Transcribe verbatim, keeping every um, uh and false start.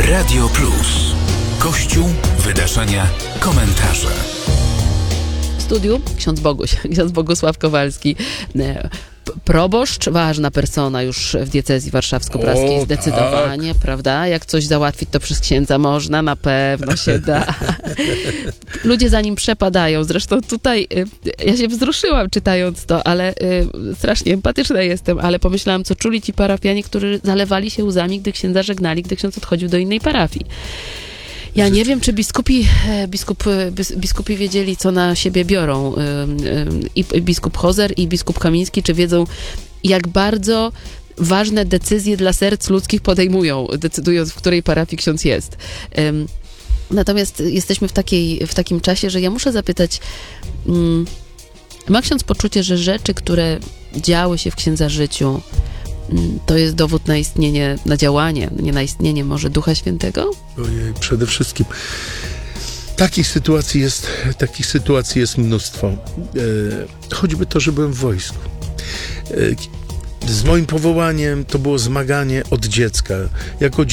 Radio Plus. Kościół, wydarzenia, komentarze. W studiu ksiądz Boguś, ksiądz Bogusław Kowalski, proboszcz, ważna persona już w diecezji warszawsko-praskiej, O, zdecydowanie, tak. prawda? Jak coś załatwić, to przez księdza można, na pewno się da. Ludzie za nim przepadają. Zresztą tutaj y, ja się wzruszyłam czytając to, ale y, strasznie empatyczna jestem, ale pomyślałam, co czuli ci parafianie, którzy zalewali się łzami, gdy księdza żegnali, gdy ksiądz odchodził do innej parafii. Ja nie wiem, czy biskupi, biskup, biskupi wiedzieli, co na siebie biorą. I biskup Hozer, i biskup Kamiński, czy wiedzą, jak bardzo ważne decyzje dla serc ludzkich podejmują, decydując, w której parafii ksiądz jest. Natomiast jesteśmy w, takiej, w takim czasie, że ja muszę zapytać, ma ksiądz poczucie, że rzeczy, które działy się w księdza życiu, to jest dowód na istnienie, na działanie, nie na istnienie może Ducha Świętego? Ojej, przede wszystkim takich sytuacji jest, takich sytuacji jest mnóstwo. E, choćby to, że byłem w wojsku. E, z moim powołaniem to było zmaganie od dziecka. Jako